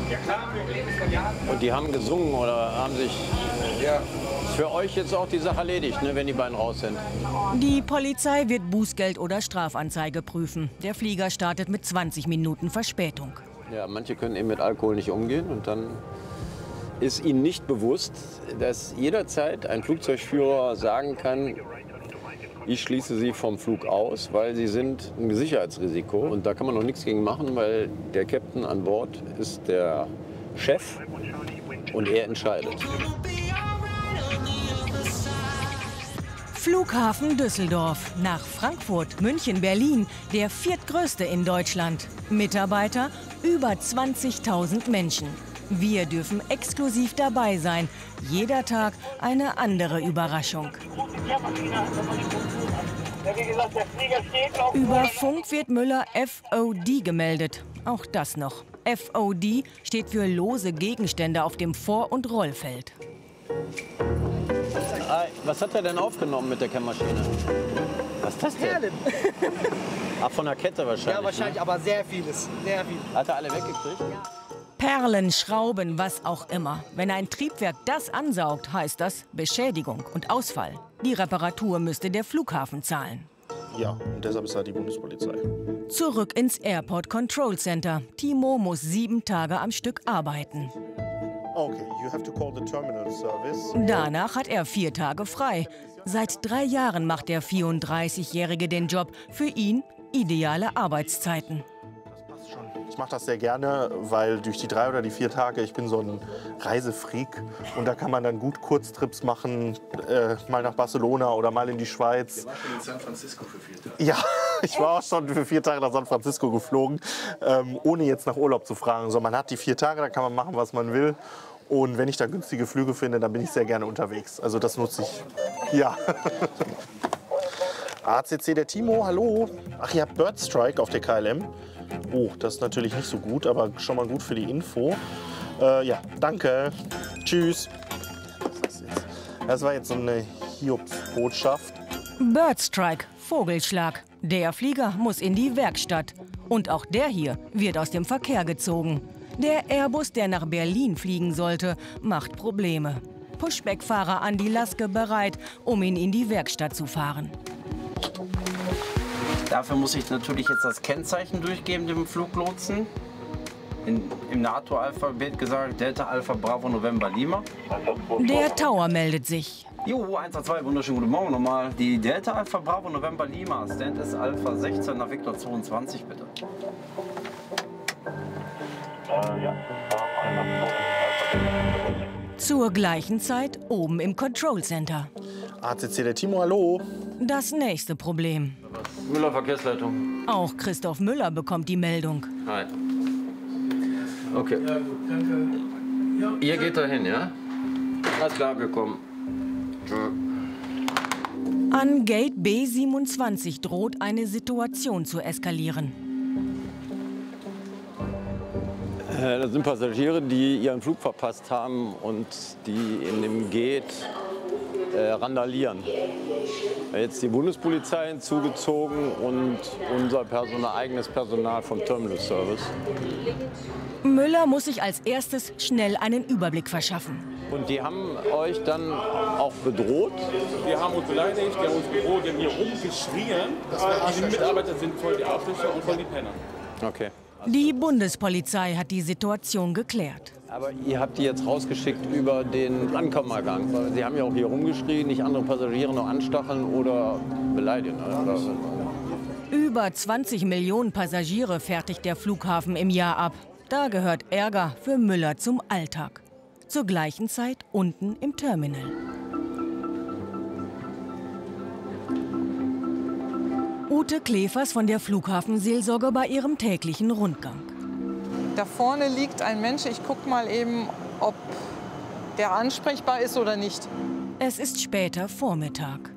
Und die haben gesungen oder haben sich für euch jetzt auch die Sache erledigt, ne, wenn die beiden raus sind? Die Polizei wird Bußgeld oder Strafanzeige prüfen. Der Flieger startet mit 20 Minuten Verspätung. Ja, manche können eben mit Alkohol nicht umgehen und dann ist ihnen nicht bewusst, dass jederzeit ein Flugzeugführer sagen kann, ich schließe Sie vom Flug aus, weil Sie sind ein Sicherheitsrisiko. Und da kann man noch nichts gegen machen, weil der Captain an Bord ist der Chef und er entscheidet. Flughafen Düsseldorf, nach Frankfurt, München, Berlin, der viertgrößte in Deutschland. Mitarbeiter über 20.000 Menschen. Wir dürfen exklusiv dabei sein. Jeder Tag eine andere Überraschung. Über Funk wird Müller FOD gemeldet. Auch das noch. FOD steht für lose Gegenstände auf dem Vor- und Rollfeld. Was hat er denn aufgenommen mit der Kennmaschine? Was ist das denn? Perlen. Ach, von der Kette wahrscheinlich. Ja, wahrscheinlich, ne? aber sehr vieles. Sehr viel. Hat er alle weggekriegt? Perlen, Schrauben, was auch immer. Wenn ein Triebwerk das ansaugt, heißt das Beschädigung und Ausfall. Die Reparatur müsste der Flughafen zahlen. Ja, und deshalb ist da die Bundespolizei. Zurück ins Airport Control Center. Timo muss 7 Tage am Stück arbeiten. Okay, you have to call the terminal service. Danach hat er 4 Tage frei. Seit 3 Jahren macht der 34-Jährige den Job. Für ihn ideale Arbeitszeiten. Ich mache das sehr gerne, weil durch die 3 oder die 4 Tage, ich bin so ein Reisefreak und da kann man dann gut Kurztrips machen, mal nach Barcelona oder mal in die Schweiz. Du warst schon in San Francisco für 4 Tage. Ja, ich war auch schon für 4 Tage nach San Francisco geflogen, ohne jetzt nach Urlaub zu fragen. So, man hat die 4 Tage, da kann man machen, was man will. Und wenn ich da günstige Flüge finde, dann bin ich sehr gerne unterwegs. Also das nutze ich. Ja. ACC, der Timo, hallo. Ach, ihr habt Bird Strike auf der KLM. Oh, das ist natürlich nicht so gut, aber schon mal gut für die Info. Ja, danke. Tschüss. Das war jetzt so eine Hiobsbotschaft. Birdstrike, Vogelschlag. Der Flieger muss in die Werkstatt. Und auch der hier wird aus dem Verkehr gezogen. Der Airbus, der nach Berlin fliegen sollte, macht Probleme. Pushback-Fahrer Andi Laske bereit, um ihn in die Werkstatt zu fahren. Dafür muss ich natürlich jetzt das Kennzeichen durchgeben, dem Fluglotsen. Im NATO-Alphabet gesagt, Delta Alpha Bravo November Lima. Der Tower meldet sich. Jo, 112, wunderschönen guten Morgen nochmal. Die Delta Alpha Bravo November Lima, Stand ist Alpha 16 nach Victor 22, bitte. Zur gleichen Zeit oben im Control Center. ACC, der Timo, hallo. Das nächste Problem. Müller Verkehrsleitung. Auch Christoph Müller bekommt die Meldung. Hi. Okay. Ja, gut, danke. Ihr geht dahin, ja? Alles klar, wir kommen. An Gate B27 droht eine Situation zu eskalieren. Das sind Passagiere, die ihren Flug verpasst haben und die in dem Gate randalieren. Jetzt die Bundespolizei hinzugezogen und unser eigenes Personal vom Terminal Service. Müller muss sich als erstes schnell einen Überblick verschaffen. Und die haben euch dann auch bedroht? Wir haben uns beleidigt, die haben uns bedroht, die haben hier rumgeschrien. Die Mitarbeiter sind voll die Arschlöcher und voll die Penner. Okay. Die Bundespolizei hat die Situation geklärt. Aber ihr habt die jetzt rausgeschickt über den Ankommengang. Weil sie haben ja auch hier rumgeschrien, nicht andere Passagiere noch anstacheln oder beleidigen. Oder? Über 20 Millionen Passagiere fertigt der Flughafen im Jahr ab. Da gehört Ärger für Müller zum Alltag. Zur gleichen Zeit unten im Terminal. Ute Klevers von der Flughafenseelsorge bei ihrem täglichen Rundgang. Da vorne liegt ein Mensch. Ich gucke mal eben, ob der ansprechbar ist oder nicht. Es ist später Vormittag.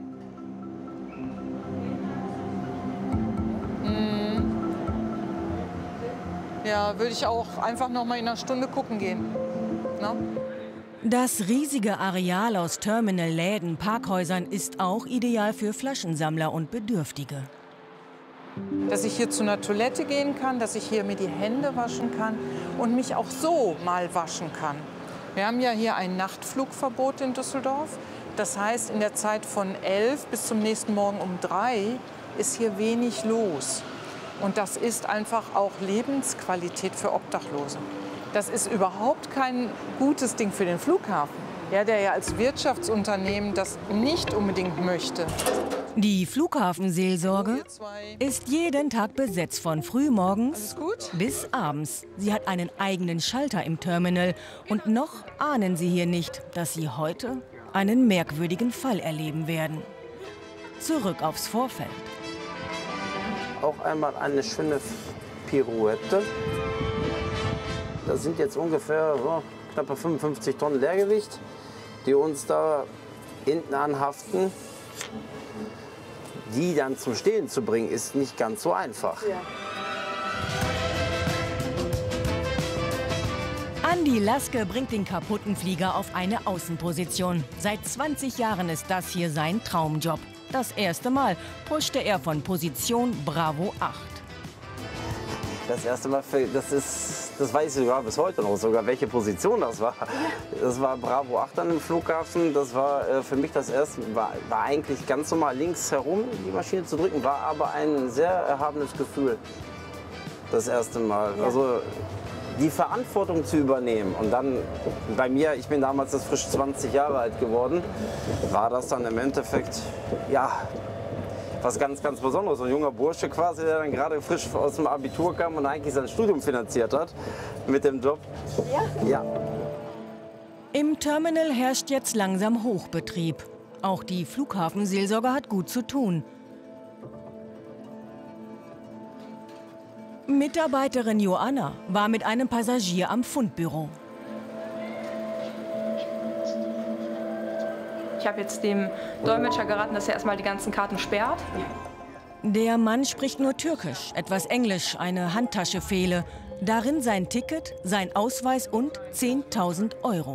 Ja, würde ich auch einfach noch mal in einer Stunde gucken gehen. Na? Das riesige Areal aus Terminal, Läden, Parkhäusern ist auch ideal für Flaschensammler und Bedürftige. Dass ich hier zu einer Toilette gehen kann, dass ich hier mir die Hände waschen kann und mich auch so mal waschen kann. Wir haben ja hier ein Nachtflugverbot in Düsseldorf. Das heißt, in der Zeit von 11 bis zum nächsten Morgen um 3 ist hier wenig los. Und das ist einfach auch Lebensqualität für Obdachlose. Das ist überhaupt kein gutes Ding für den Flughafen, ja, der ja als Wirtschaftsunternehmen das nicht unbedingt möchte. Die Flughafenseelsorge ist jeden Tag besetzt von frühmorgens bis abends. Sie hat einen eigenen Schalter im Terminal und noch ahnen Sie hier nicht, dass Sie heute einen merkwürdigen Fall erleben werden. Zurück aufs Vorfeld. Auch einmal eine schöne Pirouette. Das sind jetzt ungefähr so knappe 55 Tonnen Leergewicht, die uns da hinten anhaften. Die dann zum Stehen zu bringen, ist nicht ganz so einfach. Ja. Andi Laske bringt den kaputten Flieger auf eine Außenposition. Seit 20 Jahren ist das hier sein Traumjob. Das erste Mal pushte er von Position Bravo 8. Das erste Mal, das weiß ich sogar bis heute noch sogar, welche Position das war. Das war Bravo 8 an dem Flughafen. Das war für mich das erste, war eigentlich ganz normal links herum die Maschine zu drücken, war aber ein sehr erhabenes Gefühl. Das erste Mal. Ja. Also die Verantwortung zu übernehmen und dann bei mir, ich bin damals erst frisch 20 Jahre alt geworden, war das dann im Endeffekt, ja, was ganz, ganz Besonderes. So ein junger Bursche quasi, der dann gerade frisch aus dem Abitur kam und eigentlich sein Studium finanziert hat mit dem Job. Ja? Ja. Im Terminal herrscht jetzt langsam Hochbetrieb. Auch die Flughafenseelsorge hat gut zu tun. Mitarbeiterin Joanna war mit einem Passagier am Fundbüro. Ich habe jetzt dem Dolmetscher geraten, dass er erstmal die ganzen Karten sperrt. Der Mann spricht nur Türkisch, etwas Englisch, eine Handtasche fehle. Darin sein Ticket, sein Ausweis und 10.000 €.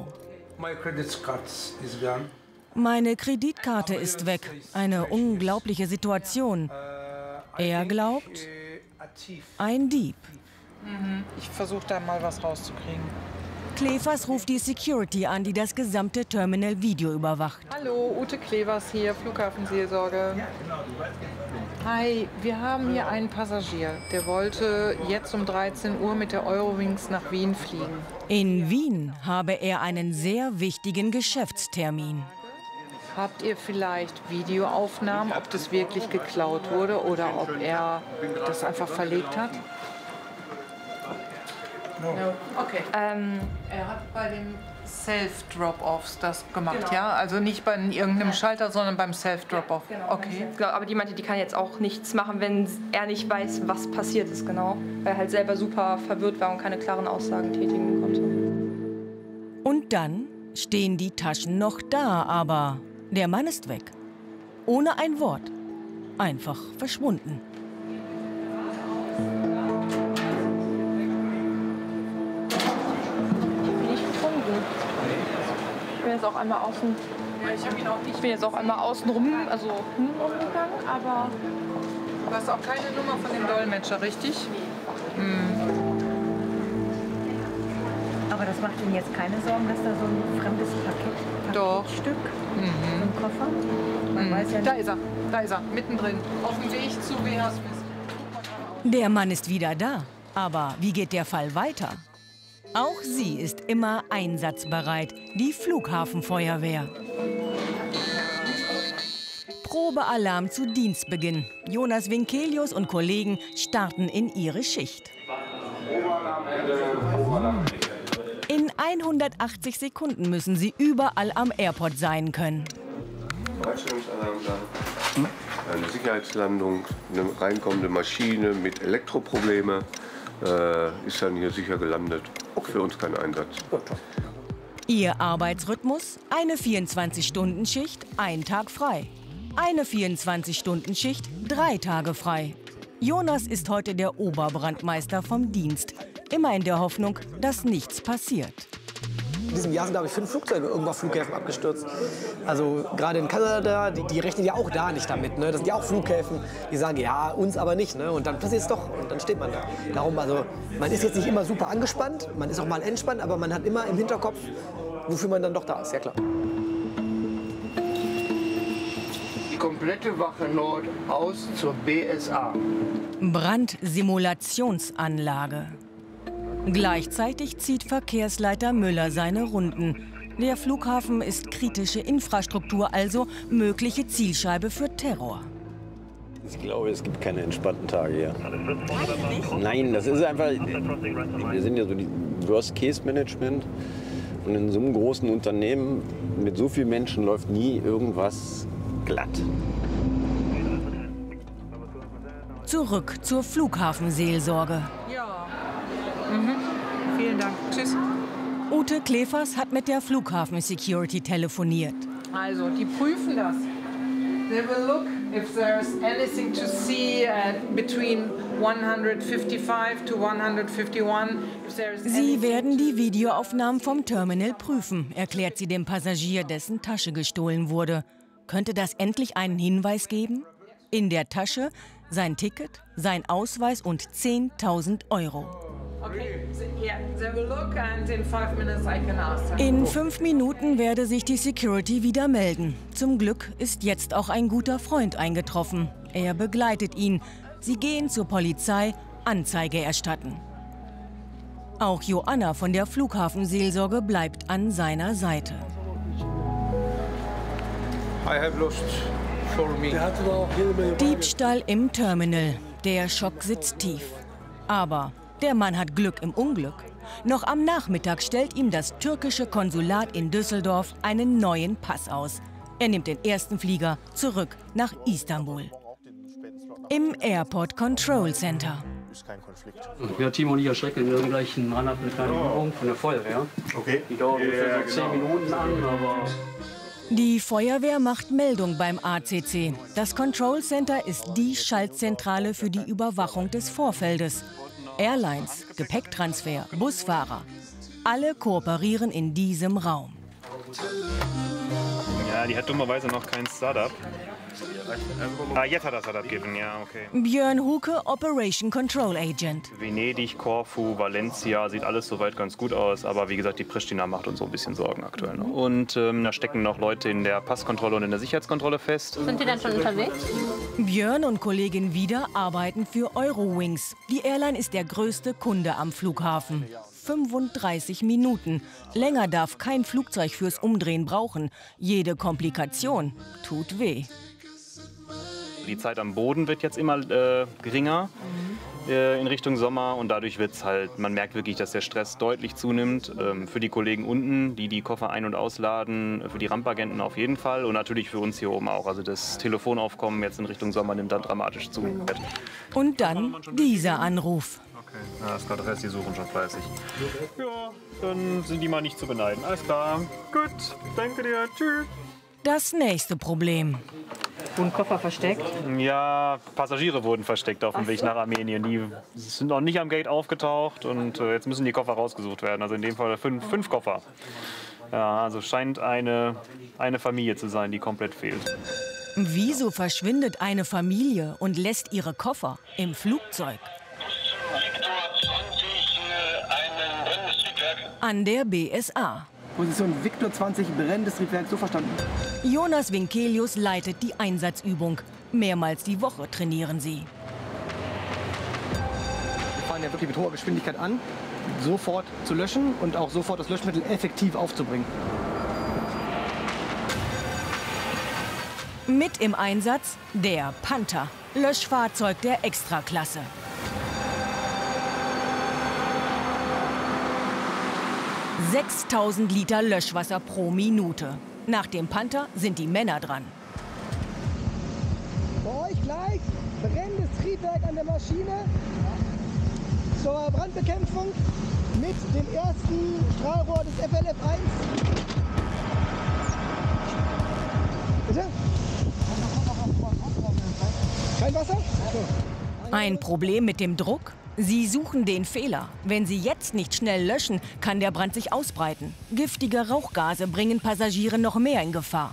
Meine Kreditkarte ist weg. Eine unglaubliche Situation. Er glaubt, ein Dieb. Ich versuche da mal was rauszukriegen. Klevers ruft die Security an, die das gesamte Terminal Video überwacht. Hallo, Ute Klevers hier, Flughafenseelsorge. Hi, wir haben hier einen Passagier, der wollte jetzt um 13 Uhr mit der Eurowings nach Wien fliegen. In Wien habe er einen sehr wichtigen Geschäftstermin. Habt ihr vielleicht Videoaufnahmen, ob das wirklich geklaut wurde oder ob er das einfach verlegt hat? No. Okay. Er hat bei den Self-Drop-Offs das gemacht, ja? Also nicht bei irgendeinem Schalter, sondern beim Self-Drop-Off. Genau. Okay. Genau, aber die meinte, die kann jetzt auch nichts machen, wenn er nicht weiß, was passiert ist, genau. Weil er halt selber super verwirrt war und keine klaren Aussagen tätigen konnte. Und dann stehen die Taschen noch da, aber der Mann ist weg. Ohne ein Wort. Einfach verschwunden. Ich bin jetzt auch einmal außen. Ich bin jetzt auch einmal außen rum, also rumgegangen, aber. Du hast auch keine Nummer von dem Dolmetscher, richtig? Aber das macht Ihnen jetzt keine Sorgen, dass da so ein fremdes Paketstück im Koffer? Man weiß ja nicht. Da ist er, mittendrin, auf dem Weg zu WHSW. Der Mann ist wieder da. Aber wie geht der Fall weiter? Auch sie ist immer einsatzbereit, die Flughafenfeuerwehr. Probealarm zu Dienstbeginn. Jonas Winkelius und Kollegen starten in ihre Schicht. In 180 Sekunden müssen sie überall am Airport sein können. Eine Sicherheitslandung, eine reinkommende Maschine mit Elektroprobleme ist dann hier sicher gelandet. Für uns kein Einsatz. Ihr Arbeitsrhythmus? Eine 24-Stunden-Schicht, ein Tag frei. Eine 24-Stunden-Schicht, 3 Tage frei. Jonas ist heute der Oberbrandmeister vom Dienst. Immer in der Hoffnung, dass nichts passiert. diesem Jahr sind, glaube ich, 5 Flugzeuge irgendwo auf Flughäfen abgestürzt. Also gerade in Kanada, die rechnen ja auch da nicht damit. Ne? Das sind ja auch Flughäfen, die sagen, ja, uns aber nicht. Ne? Und dann passiert es doch und dann steht man da. Darum, also, man ist jetzt nicht immer super angespannt, man ist auch mal entspannt, aber man hat immer im Hinterkopf, wofür man dann doch da ist, ja klar. Die komplette Wache Nord aus zur BSA. Brandsimulationsanlage. Gleichzeitig zieht Verkehrsleiter Müller seine Runden. Der Flughafen ist kritische Infrastruktur, also mögliche Zielscheibe für Terror. Ich glaube, es gibt keine entspannten Tage hier. Nein, das ist einfach, wir sind ja so die Worst-Case-Management. Und in so einem großen Unternehmen mit so vielen Menschen läuft nie irgendwas glatt. Zurück zur Flughafenseelsorge. Ja. Vielen Dank. Tschüss. Ute Klefers hat mit der Flughafen-Security telefoniert. Also, die prüfen das. They will look if there's anything to see between 155 to 151. Sie werden die Videoaufnahmen vom Terminal prüfen, erklärt sie dem Passagier, dessen Tasche gestohlen wurde. Könnte das endlich einen Hinweis geben? In der Tasche sein Ticket, sein Ausweis und 10.000 €. In 5 Minuten werde sich die Security wieder melden. Zum Glück ist jetzt auch ein guter Freund eingetroffen. Er begleitet ihn. Sie gehen zur Polizei, Anzeige erstatten. Auch Joanna von der Flughafenseelsorge bleibt an seiner Seite. I have lost for me. Diebstahl im Terminal. Der Schock sitzt tief. Aber der Mann hat Glück im Unglück. Noch am Nachmittag stellt ihm das türkische Konsulat in Düsseldorf einen neuen Pass aus. Er nimmt den ersten Flieger zurück nach Istanbul. Im Airport Control Center. Ja, Timo und ich erschrecken. Wir haben gleich einen Run-Up mit einer Übung von der Feuerwehr. Okay. Die dauert ungefähr so 10 Minuten an, aber... Die Feuerwehr macht Meldung beim ACC. Das Control Center ist die Schaltzentrale für die Überwachung des Vorfeldes. Airlines, Gepäcktransfer, Busfahrer. Alle kooperieren in diesem Raum. Ja, die hat dummerweise noch kein Startup. Jetzt hat er Startup gegeben, ja, okay. Björn Huke, Operation Control Agent. Venedig, Korfu, Valencia, sieht alles soweit ganz gut aus. Aber wie gesagt, die Pristina macht uns so ein bisschen Sorgen aktuell noch. Und da stecken noch Leute in der Passkontrolle und in der Sicherheitskontrolle fest. Sind die dann schon unterwegs? Björn und Kollegin Wieder arbeiten für Eurowings. Die Airline ist der größte Kunde am Flughafen. 35 Minuten. Länger darf kein Flugzeug fürs Umdrehen brauchen. Jede Komplikation tut weh. Die Zeit am Boden wird jetzt immer geringer in Richtung Sommer und dadurch wird's halt, man merkt wirklich, dass der Stress deutlich zunimmt. Für die Kollegen unten, die die Koffer ein- und ausladen, für die Rampagenten auf jeden Fall und natürlich für uns hier oben auch. Also das Telefonaufkommen jetzt in Richtung Sommer nimmt dann dramatisch zu. Und dann dieser Anruf. Okay, ja, ist gerade das heißt, die suchen schon fleißig. Ja, dann sind die mal nicht zu beneiden. Alles klar. Gut, danke dir. Tschüss. Das nächste Problem. Wurden Koffer versteckt? Ja, Passagiere wurden versteckt auf dem Weg nach Armenien. Die sind noch nicht am Gate aufgetaucht und jetzt müssen die Koffer rausgesucht werden. Also in dem Fall fünf Koffer. Ja, also scheint eine Familie zu sein, die komplett fehlt. Wieso verschwindet eine Familie und lässt ihre Koffer im Flugzeug? An der BSA. Position Victor 20, brennendes Triebwerk, so verstanden. Jonas Winkelius leitet die Einsatzübung. Mehrmals die Woche trainieren sie. Wir fahren ja wirklich mit hoher Geschwindigkeit an, sofort zu löschen und auch sofort das Löschmittel effektiv aufzubringen. Mit im Einsatz der Panther, Löschfahrzeug der Extraklasse. ...6.000 Liter Löschwasser pro Minute. Nach dem Panther sind die Männer dran. Bei euch gleich brennendes Triebwerk an der Maschine zur Brandbekämpfung mit dem ersten Strahlrohr des FLF1. Bitte? Kein Wasser? Ein Problem mit dem Druck? Sie suchen den Fehler. Wenn sie jetzt nicht schnell löschen, kann der Brand sich ausbreiten. Giftige Rauchgase bringen Passagiere noch mehr in Gefahr.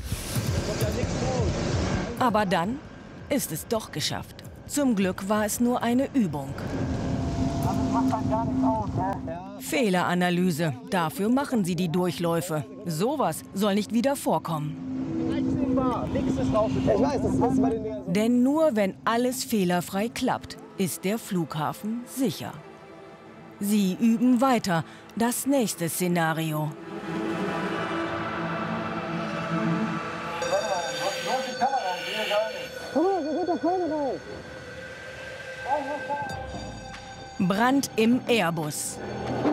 Aber dann ist es doch geschafft. Zum Glück war es nur eine Übung. Fehleranalyse. Dafür machen sie die Durchläufe. Sowas soll nicht wieder vorkommen. Denn nur wenn alles fehlerfrei klappt, ist der Flughafen sicher. Sie üben weiter. Das nächste Szenario. Brand im Airbus.